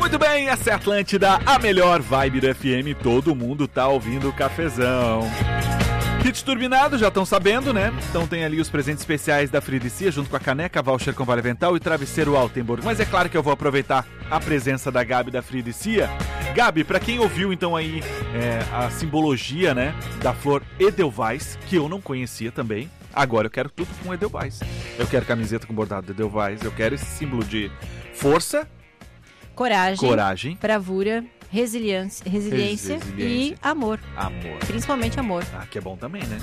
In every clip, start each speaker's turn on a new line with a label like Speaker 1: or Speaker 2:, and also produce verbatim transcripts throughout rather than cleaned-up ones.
Speaker 1: Muito bem, essa é a Atlântida, a melhor vibe do F M, todo mundo tá ouvindo o cafezão. Kit turbinado, já estão sabendo, né? Então tem ali os presentes especiais da Fridicia, junto com a caneca, voucher com vale avental e travesseiro Altenburg. Mas é claro que eu vou aproveitar a presença da Gabi da Fridicia. Gabi, pra quem ouviu então aí é, a simbologia, né, da flor Edelweiss, que eu não conhecia também, agora eu quero tudo com Edelweiss. Eu quero camiseta com bordado de Edelweiss, eu quero esse símbolo de força,
Speaker 2: coragem,
Speaker 1: coragem,
Speaker 2: bravura, resiliência, resiliência, resiliência e amor.
Speaker 1: Amor.
Speaker 2: Principalmente amor.
Speaker 1: Ah, que é bom também, né?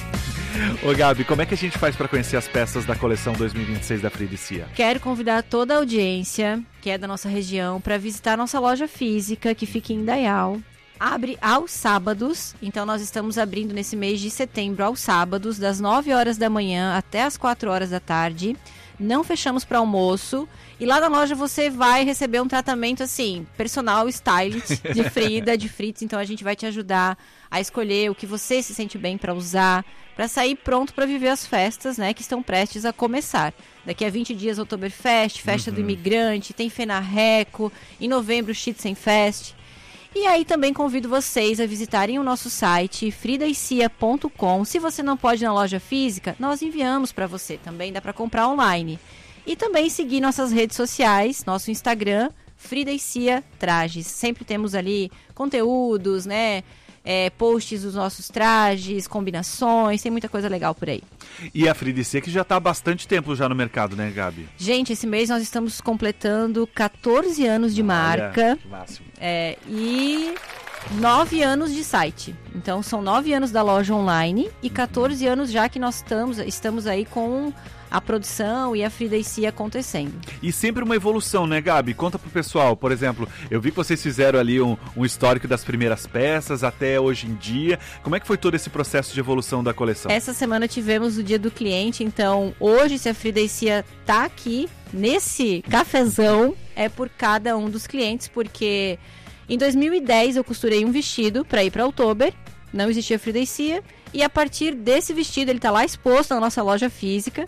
Speaker 2: É.
Speaker 1: Ô Gabi, como é que a gente faz para conhecer as peças da coleção dois mil e vinte e seis da Fridicia?
Speaker 2: Quero convidar toda a audiência, que é da nossa região, para visitar nossa loja física, que fica em Indaial. Abre aos sábados, então nós estamos abrindo nesse mês de setembro aos sábados, das nove horas da manhã até as quatro horas da tarde. Não fechamos para almoço. E lá na loja você vai receber um tratamento assim, personal stylist de Frida, de Fritz. Então a gente vai te ajudar a escolher o que você se sente bem para usar, para sair pronto para viver as festas, né, que estão prestes a começar. Daqui a vinte dias, Oktoberfest, Festa uhum. do Imigrante, tem Fenarreco, em novembro, Schützenfest. E aí também convido vocês a visitarem o nosso site, frida e cia ponto com. Se você não pode ir na loja física, nós enviamos para você também, dá para comprar online. E também seguir nossas redes sociais, nosso Instagram, Frida e Cia Trajes. Sempre temos ali conteúdos, né? É, posts dos nossos trajes, combinações, tem muita coisa legal por aí.
Speaker 1: E a Frida e Cia que já está há bastante tempo já no mercado, né, Gabi?
Speaker 2: Gente, esse mês nós estamos completando catorze anos de Olha, marca.
Speaker 1: Que máximo.
Speaker 2: É, e nove anos de site. Então são nove anos da loja online e catorze anos já que nós estamos, estamos aí com a produção e a Frida e Cia acontecendo. E
Speaker 1: sempre uma evolução, né, Gabi? Conta pro pessoal, por exemplo, eu vi que vocês fizeram ali um, um histórico das primeiras peças até hoje em dia. Como é que foi todo esse processo de evolução da coleção?
Speaker 2: Essa semana tivemos o Dia do Cliente, então hoje, se a Frida e Cia tá aqui nesse cafezão, é por cada um dos clientes, porque em dois mil e dez eu costurei um vestido para ir para Oktober, não existia Frida e Cia, e a partir desse vestido, ele tá lá exposto na nossa loja física.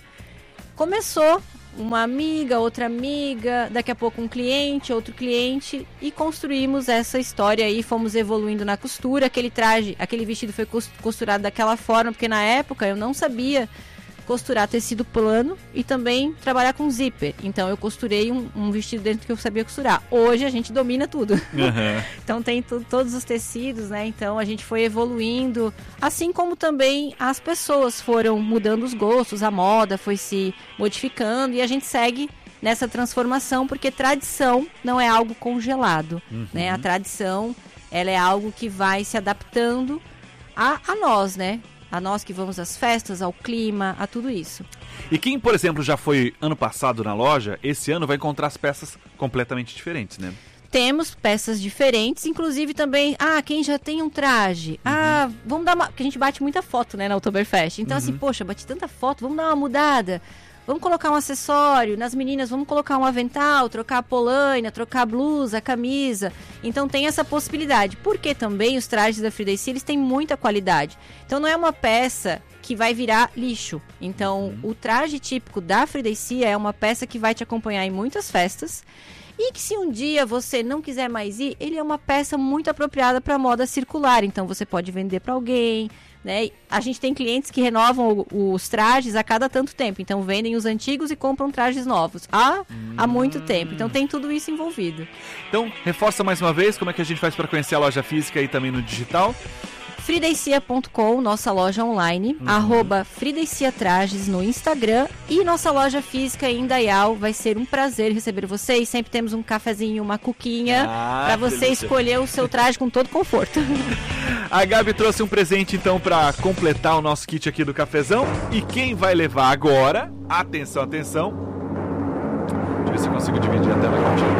Speaker 2: Começou uma amiga, outra amiga, daqui a pouco um cliente, outro cliente, e construímos essa história aí, fomos evoluindo na costura. Aquele traje, aquele vestido foi costurado daquela forma, porque na época eu não sabia costurar tecido plano e também trabalhar com zíper. Então eu costurei um, um vestido dentro que eu sabia costurar. Hoje a gente domina tudo. Uhum. Então tem tu, todos os tecidos, né? Então a gente foi evoluindo, assim como também as pessoas foram mudando os gostos, a moda foi se modificando e a gente segue nessa transformação, porque tradição não é algo congelado, uhum. né? A tradição, ela é algo que vai se adaptando a, a nós, né? A nós que vamos às festas, ao clima, a tudo isso.
Speaker 1: E quem, por exemplo, já foi ano passado na loja, esse ano vai encontrar as peças completamente diferentes, né?
Speaker 2: Temos peças diferentes, inclusive também, ah, quem já tem um traje, uhum. ah, vamos dar uma, porque a gente bate muita foto, né, na Oktoberfest. Então, uhum. assim, poxa, bati tanta foto, vamos dar uma mudada. Vamos colocar um acessório, nas meninas vamos colocar um avental, trocar a polaina, trocar a blusa, a camisa. Então tem essa possibilidade, porque também os trajes da Frida e Cia, eles têm muita qualidade. Então não é uma peça que vai virar lixo. Então uhum. o traje típico da Frida e Cia é uma peça que vai te acompanhar em muitas festas. E que se um dia você não quiser mais ir, ele é uma peça muito apropriada para a moda circular. Então você pode vender para alguém, né? A gente tem clientes que renovam os trajes a cada tanto tempo. Então vendem os antigos e compram trajes novos há, hum. há muito tempo. Então tem tudo isso envolvido.
Speaker 1: Então reforça mais uma vez como é que a gente faz para conhecer a loja física e também no digital.
Speaker 2: frida e cia ponto com, nossa loja online, uhum. arroba Frida e Cia Trajes no Instagram e nossa loja física em Indaial. Vai ser um prazer receber vocês. Sempre temos um cafezinho, uma cuquinha ah, para você delícia. Escolher o seu traje com todo conforto.
Speaker 1: A Gabi trouxe um presente então para completar o nosso kit aqui do cafezão. E quem vai levar agora, atenção, atenção. Deixa eu ver se eu consigo dividir a tela contigo,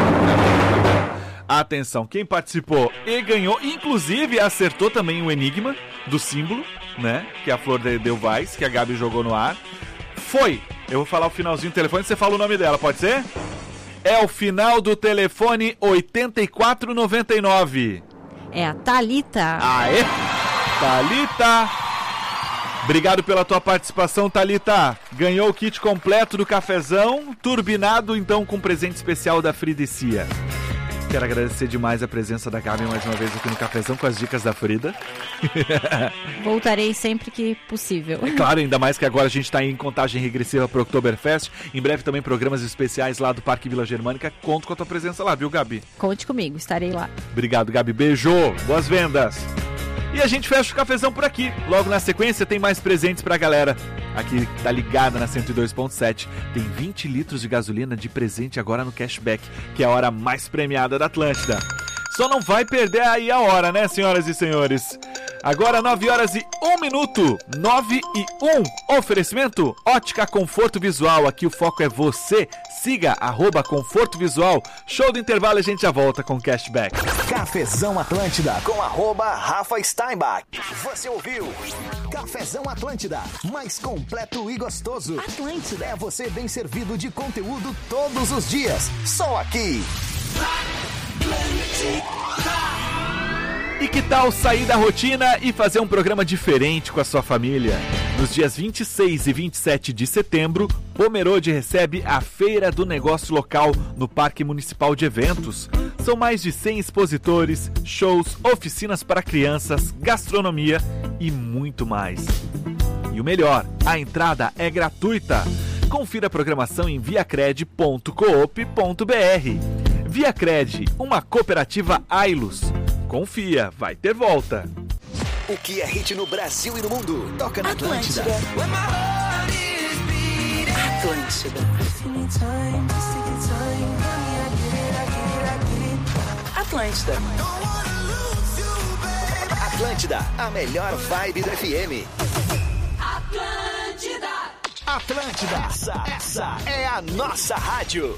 Speaker 1: Gabi. Atenção, quem participou e ganhou, inclusive acertou também o enigma do símbolo, né? Que é a flor de Edelweiss, que a Gabi jogou no ar. Foi, eu vou falar o finalzinho do telefone, você fala o nome dela, pode ser? É o final do telefone oitenta e quatro noventa e nove.
Speaker 2: É a Thalita.
Speaker 1: Aê! Thalita! Obrigado pela tua participação, Thalita. Ganhou o kit completo do cafezão, turbinado então com presente especial da Frida e Cia. Quero agradecer demais a presença da Gabi mais uma vez aqui no Cafezão com as dicas da Frida.
Speaker 2: Voltarei sempre que possível.
Speaker 1: É claro, ainda mais que agora a gente está em contagem regressiva para o Oktoberfest. Em breve também programas especiais lá do Parque Vila Germânica. Conto com a tua presença lá, viu, Gabi?
Speaker 2: Conte comigo, estarei lá.
Speaker 1: Obrigado, Gabi. Beijo. Boas vendas. E a gente fecha o Cafezão por aqui. Logo na sequência tem mais presentes pra galera. Aqui tá ligada na cento e dois ponto sete. Tem vinte litros de gasolina de presente agora no Cashback, que é a hora mais premiada da Atlântida. Só não vai perder aí a hora, né, senhoras e senhores? Agora nove horas e um minuto. nove e um. Oferecimento Ótica Conforto Visual. Aqui o foco é você. Siga arroba Conforto Visual. Show do intervalo, a gente já volta com Cashback.
Speaker 3: Cafezão Atlântida com arroba Rafa Steinbach. Você ouviu? Cafezão Atlântida, mais completo e gostoso. Atlântida é você bem servido de conteúdo todos os dias. Só aqui.
Speaker 1: E que tal sair da rotina e fazer um programa diferente com a sua família? Nos dias vinte e seis e vinte e sete de setembro, Pomerode recebe a Feira do Negócio Local no Parque Municipal de Eventos. São mais de cem expositores, shows, oficinas para crianças, gastronomia e muito mais. E o melhor, a entrada é gratuita. Confira a programação em viacred ponto coop ponto br. Viacred, uma cooperativa Ailus. Confia, vai ter volta.
Speaker 3: O que é hit no Brasil e no mundo? Toca na Atlântida. Atlântida.
Speaker 4: Atlântida.
Speaker 3: Atlântida, a melhor vibe do F M.
Speaker 4: Atlântida.
Speaker 3: Atlântida, essa, essa é a nossa rádio.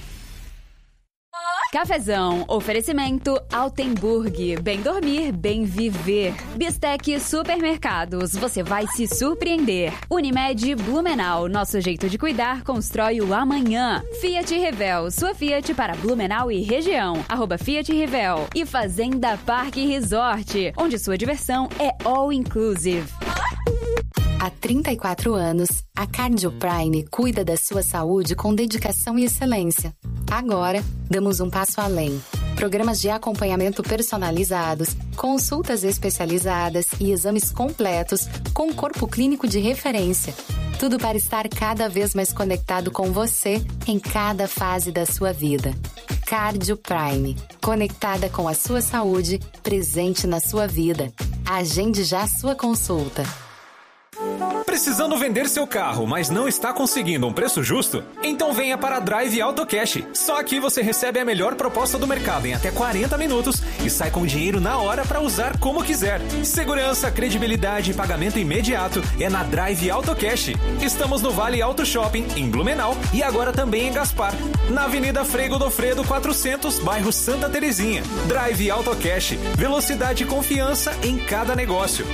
Speaker 5: Cafezão, oferecimento Altenburg, bem dormir, bem viver. Bistec Supermercados, você vai se surpreender. Unimed Blumenau, nosso jeito de cuidar constrói o amanhã. Fiat Revel, sua Fiat para Blumenau e região, arroba Fiat Revel. E Fazenda Parque Resort, onde sua diversão é all inclusive.
Speaker 6: Há trinta e quatro anos, a Cardio Prime cuida da sua saúde com dedicação e excelência. Agora, damos um passo além. Programas de acompanhamento personalizados, consultas especializadas e exames completos com corpo clínico de referência. Tudo para estar cada vez mais conectado com você em cada fase da sua vida. Cardio Prime. Conectada com a sua saúde, presente na sua vida. Agende já a sua consulta.
Speaker 7: Precisando vender seu carro, mas não está conseguindo um preço justo? Então venha para a Drive Auto Cash. Só aqui você recebe a melhor proposta do mercado em até quarenta minutos e sai com dinheiro na hora para usar como quiser. Segurança, credibilidade e pagamento imediato é na Drive Auto Cash. Estamos no Vale Auto Shopping, em Blumenau, e agora também em Gaspar, na Avenida Frei Godofredo quatrocentos, bairro Santa Terezinha. Drive Auto Cash. Velocidade e confiança em cada negócio.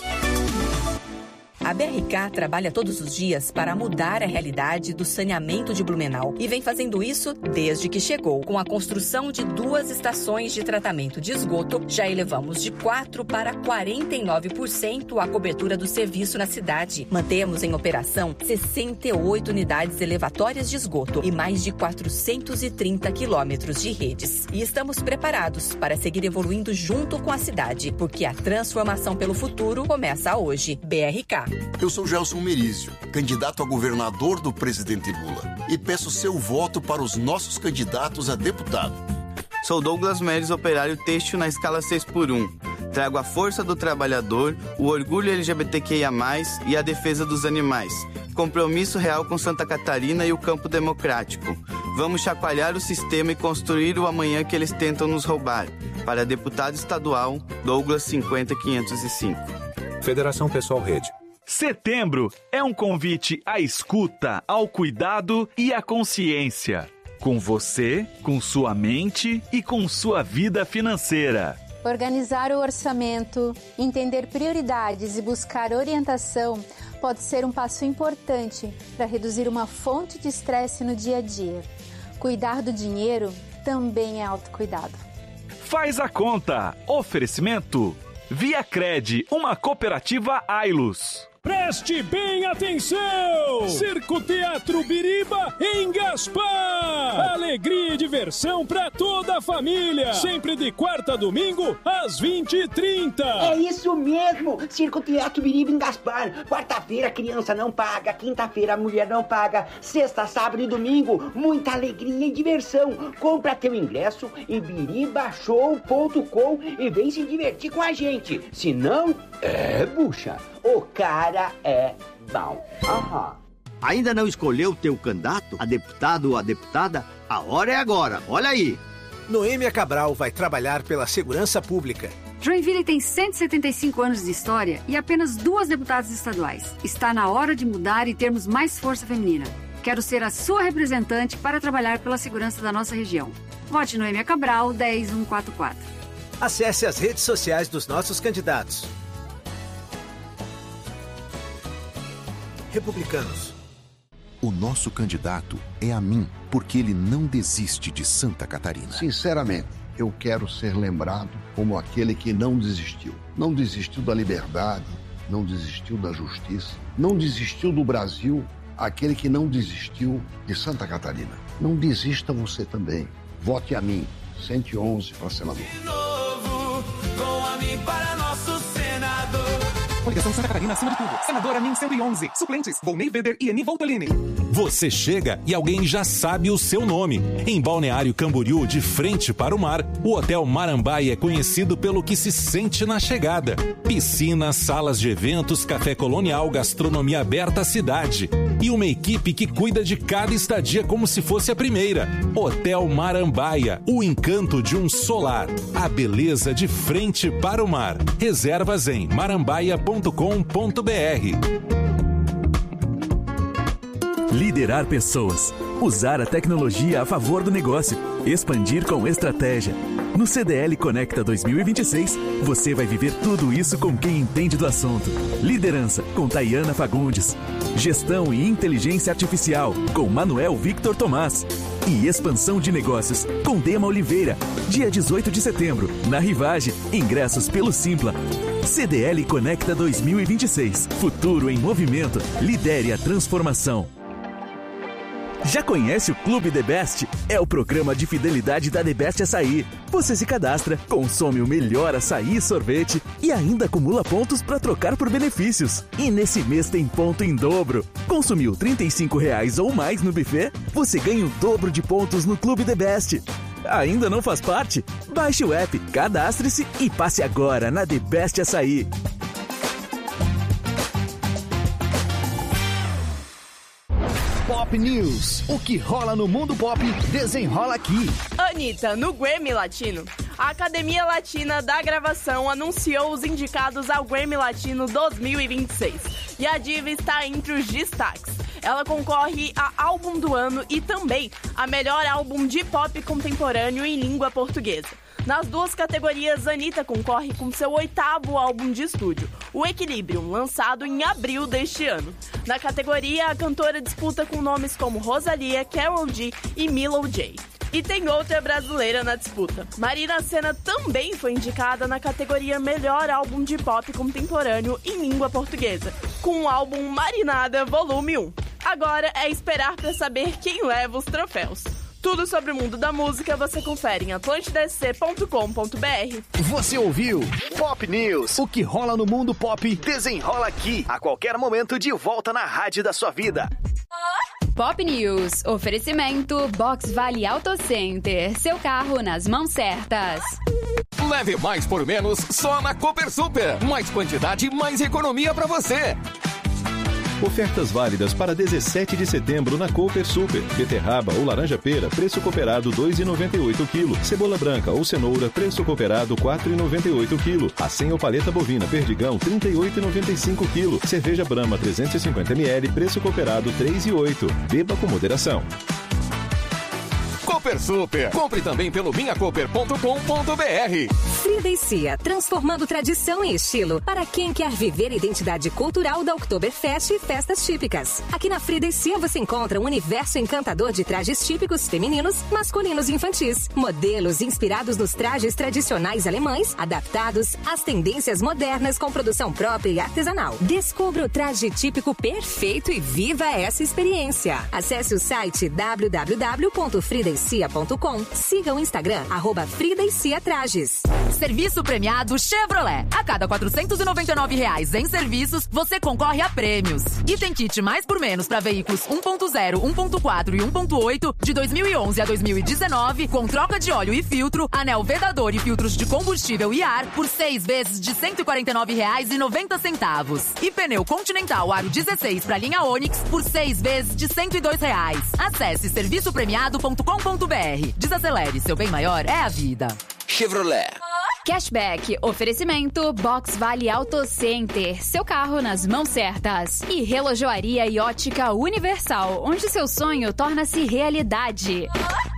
Speaker 8: A B R K trabalha todos os dias para mudar a realidade do saneamento de Blumenau e vem fazendo isso desde que chegou. Com a construção de duas estações de tratamento de esgoto, já elevamos de quatro para quarenta e nove por cento a cobertura do serviço na cidade. Mantemos em operação sessenta e oito unidades elevatórias de esgoto e mais de quatrocentos e trinta quilômetros de redes. E estamos preparados para seguir evoluindo junto com a cidade, porque a transformação pelo futuro começa hoje. B R K.
Speaker 9: Eu sou Gelson Merizio, candidato a governador do presidente Lula, e peço seu voto para os nossos candidatos a deputado.
Speaker 10: Sou Douglas Meres, operário têxtil na escala seis por um. Trago a força do trabalhador, o orgulho L G B T Q I A mais, e a defesa dos animais. Compromisso real com Santa Catarina e o campo democrático. Vamos chacoalhar o sistema e construir o amanhã que eles tentam nos roubar. Para deputado estadual, Douglas cinquenta quinhentos e cinco.
Speaker 11: Federação Pessoal Rede.
Speaker 1: Setembro é um convite à escuta, ao cuidado e à consciência. Com você, com sua mente e com sua vida financeira.
Speaker 12: Organizar o orçamento, entender prioridades e buscar orientação pode ser um passo importante para reduzir uma fonte de estresse no dia a dia. Cuidar do dinheiro também é autocuidado.
Speaker 1: Faz a conta. Oferecimento Viacred, uma cooperativa Ailus.
Speaker 13: Preste bem atenção! Circo Teatro Biriba em Gaspar! Alegria e diversão pra toda a família! Sempre de quarta a domingo, às vinte e trinta.
Speaker 14: É isso mesmo! Circo Teatro Biriba em Gaspar. Quarta-feira a criança não paga, quinta-feira a mulher não paga, sexta, sábado e domingo, muita alegria e diversão. Compra teu ingresso em biriba show ponto com e vem se divertir com a gente. Se não, é bucha. O cara é bom. Aham.
Speaker 15: Ainda não escolheu o teu candidato, a deputado ou a deputada? A hora é agora, olha aí.
Speaker 16: Noêmia Cabral vai trabalhar pela segurança pública.
Speaker 17: Joinville tem cento e setenta e cinco anos de história e apenas duas deputadas estaduais. Está na hora de mudar e termos mais força feminina. Quero ser a sua representante para trabalhar pela segurança da nossa região. Vote Noêmia Cabral, dez mil cento e quarenta e quatro.
Speaker 16: Acesse as redes sociais dos nossos candidatos. Republicanos.
Speaker 18: O nosso candidato é a mim, porque ele não desiste de Santa Catarina.
Speaker 19: Sinceramente, eu quero ser lembrado como aquele que não desistiu. Não desistiu da liberdade, não desistiu da justiça, não desistiu do Brasil, aquele que não desistiu de Santa Catarina. Não desista você também. Vote a mim, cento e onze para senador.
Speaker 20: De novo, com a mim para nosso senador.
Speaker 21: Coligação Santa Catarina acima de tudo. Senadora Min cento e onze. Suplentes, Volney Weber e Eni Voltolini.
Speaker 22: Você chega e alguém já sabe o seu nome. Em Balneário Camboriú, de frente para o mar, o Hotel Marambaia é conhecido pelo que se sente na chegada. Piscina, salas de eventos, café colonial, gastronomia aberta à cidade. E uma equipe que cuida de cada estadia como se fosse a primeira. Hotel Marambaia, o encanto de um solar. A beleza de frente para o mar. Reservas em marambaia ponto com ponto br.
Speaker 23: Liderar pessoas. Usar a tecnologia a favor do negócio. Expandir com estratégia. No C D L Conecta dois mil e vinte e seis, você vai viver tudo isso com quem entende do assunto. Liderança, com Tayana Fagundes. Gestão e inteligência artificial, com Manuel Victor Tomás. E expansão de negócios, com Dema Oliveira. Dia dezoito de setembro, na Rivage. Ingressos pelo Simpla. C D L Conecta dois mil e vinte e seis. Futuro em movimento. Lidere a transformação. Já conhece o Clube The Best? É o programa de fidelidade da The Best Açaí. Você se cadastra, consome o melhor açaí e sorvete e ainda acumula pontos para trocar por benefícios. E nesse mês tem ponto em dobro. Consumiu trinta e cinco reais ou mais no buffet? Você ganha o dobro de pontos no Clube The Best. Ainda não faz parte? Baixe o app, cadastre-se e passe agora na The Best Açaí.
Speaker 3: Pop News. O que rola no mundo pop, desenrola aqui.
Speaker 24: Anitta, no Grammy Latino. A Academia Latina da Gravação anunciou os indicados ao Grammy Latino dois mil e vinte e seis. E a diva está entre os destaques. Ela concorre a Álbum do Ano e também a Melhor Álbum de Pop Contemporâneo em Língua Portuguesa. Nas duas categorias, Anitta concorre com seu oitavo álbum de estúdio, O Equilibrium, lançado em abril deste ano. Na categoria, a cantora disputa com nomes como Rosalía, Karol G e Milo J. E tem outra brasileira na disputa. Marina Sena também foi indicada na categoria Melhor Álbum de Pop Contemporâneo em Língua Portuguesa, com o álbum Marinada Volume um. Agora é esperar para saber quem leva os troféus. Tudo sobre o mundo da música você confere em atlântida s c ponto com ponto b r.
Speaker 3: Você ouviu Pop News. O que rola no mundo pop, desenrola aqui. A qualquer momento, de volta na rádio da sua vida.
Speaker 5: Pop News. Oferecimento Box Vale Auto Center. Seu carro nas mãos certas.
Speaker 25: Leve mais por menos só na Cooper Super. Mais quantidade, mais economia pra você.
Speaker 26: Ofertas válidas para dezessete de setembro na Cooper Super. Beterraba ou laranja pera, preço cooperado dois reais e noventa e oito centavos quilo. Cebola branca ou cenoura, preço cooperado quatro reais e noventa e oito centavos quilo. Acém ou paleta bovina Perdigão, trinta e oito reais e noventa e cinco centavos quilo. Cerveja Brahma trezentos e cinquenta mililitros, preço cooperado três reais e oito centavos. Beba com moderação.
Speaker 25: Cooper Super. Compre também pelo minha cooper ponto com ponto b r.
Speaker 2: Frida e Cia, transformando tradição em estilo para quem quer viver a identidade cultural da Oktoberfest e festas típicas. Aqui na Frida e Cia você encontra um universo encantador de trajes típicos femininos, masculinos e infantis. Modelos inspirados nos trajes tradicionais alemães, adaptados às tendências modernas com produção própria e artesanal. Descubra o traje típico perfeito e viva essa experiência. Acesse o site w w w ponto frida e cia ponto com. Siga o Instagram, arroba Frida e Cia Trajes.
Speaker 4: Serviço premiado Chevrolet. A cada quatrocentos e noventa e nove reais em serviços, você concorre a prêmios. E tem kit mais por menos para veículos um ponto zero, um ponto quatro e um ponto oito de dois mil e onze a dois mil e dezenove, com troca de óleo e filtro, anel vedador e filtros de combustível e ar por seis vezes de cento e quarenta e nove reais e noventa centavos. E pneu Continental Aro dezesseis para linha Onix por seis vezes de cento e dois reais. Acesse serviço premiado ponto com ponto b r. Desacelere, seu bem maior é a vida.
Speaker 6: Chevrolet.
Speaker 5: Cashback, oferecimento Box Vale Auto Center, seu carro nas mãos certas. E Relojoaria e Ótica Universal, onde seu sonho torna-se realidade.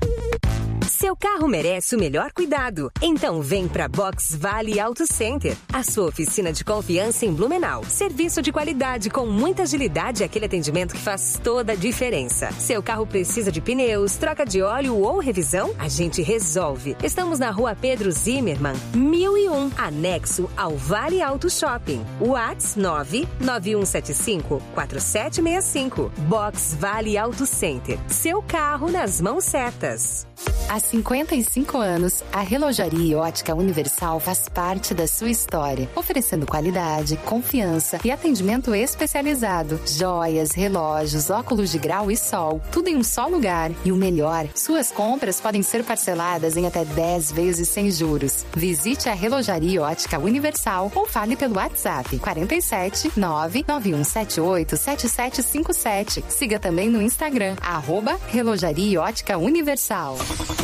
Speaker 2: Seu carro merece o melhor cuidado. Então vem pra Box Vale Auto Center, a sua oficina de confiança em Blumenau. Serviço de qualidade com muita agilidade e aquele atendimento que faz toda a diferença. Seu carro precisa de pneus, troca de óleo ou revisão? A gente resolve. Estamos na rua Pedro Zimmermann, mil e um, anexo ao Vale Auto Shopping. WhatsApp nove nove um sete cinco quatro sete seis cinco. Box Vale Auto Center. Seu carro nas mãos certas.
Speaker 7: Há cinquenta e cinco anos, a Relojaria e Ótica Universal faz parte da sua história, oferecendo qualidade, confiança e atendimento especializado. Joias, relógios, óculos de grau e sol, tudo em um só lugar. E o melhor, suas compras podem ser parceladas em até dez vezes sem juros. Visite a Relojaria e Ótica Universal ou fale pelo WhatsApp quarenta e sete, nove nove um sete oito, sete sete cinco sete. Siga também no Instagram, arroba Relojaria e Ótica Universal.